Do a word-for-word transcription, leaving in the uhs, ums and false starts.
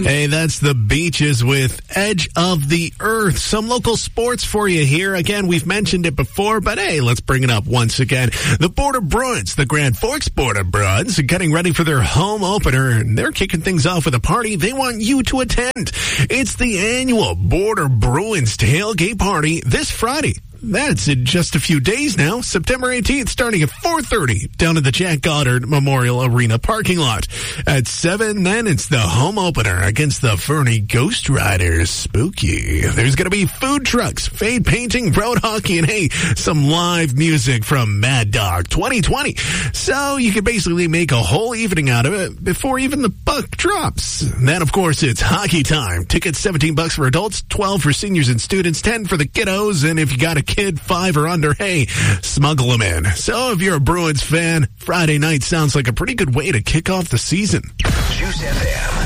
Hey, that's the Beaches with Edge of the Earth. Some local sports for you here. Again, we've mentioned it before, but hey, let's bring it up once again. The Border Bruins, the Grand Forks Border Bruins, are getting ready for their home opener, and they're kicking things off with a party they want you to attend. It's the annual Border Bruins Tailgate Party this Friday. That's in just a few days now, September eighteenth, starting at four thirty down at the Jack Goddard Memorial Arena parking lot. At seven, then it's the home opener against the Fernie Ghost Riders. Spooky. There's going to be food trucks, fade painting, road hockey, and hey, some live music from Mad Dog twenty twenty. So you can basically make a whole evening out of it before even the buck drops. And then, of course, it's hockey time. Tickets seventeen bucks for adults, twelve for seniors and students, ten for the kiddos, and if you got a kid five or under, hey, smuggle them in. So if you're a Bruins fan, Friday night sounds like a pretty good way to kick off the season. Juice F M.